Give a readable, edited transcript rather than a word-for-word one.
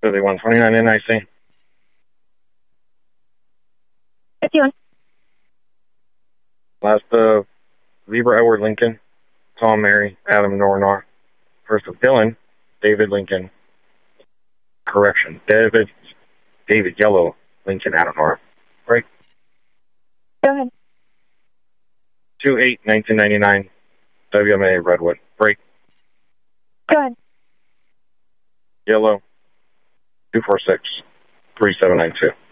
129 NIC. 51. Last of Zebra Edward Lincoln, Tom Mary, Adam Nornor. First of Dylan, David Lincoln. Correction, David Yellow Lincoln, Adam North. Break. Go ahead. 2/8/1999, WMA Redwood. Break. Go ahead. Yellow, 246-3792.